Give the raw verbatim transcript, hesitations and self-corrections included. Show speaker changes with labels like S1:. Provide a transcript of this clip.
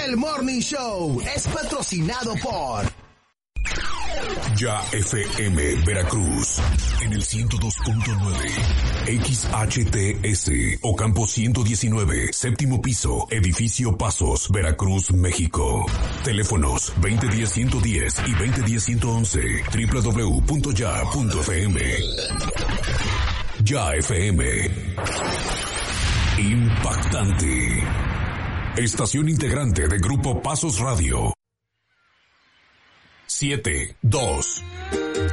S1: El Morning Show es patrocinado por
S2: Ya F M Veracruz en el ciento dos punto nueve, X H T S Ocampo ciento diecinueve, séptimo piso, edificio Pasos, Veracruz, México. Teléfonos veinte diez ciento diez y veinte diez ciento once, doble u doble u doble u punto ya punto f m. Ya F M. Impactante. Estación integrante de Grupo Pasos Radio. siete, dos.